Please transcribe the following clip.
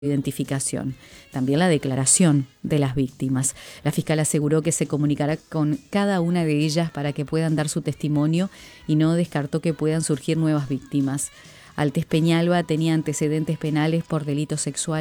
identificación, también la declaración de las víctimas. La fiscal aseguró que se comunicará con cada una de ellas para que puedan dar su testimonio y no descartó que puedan surgir nuevas víctimas. Altés Peñalba tenía antecedentes penales por delitos sexuales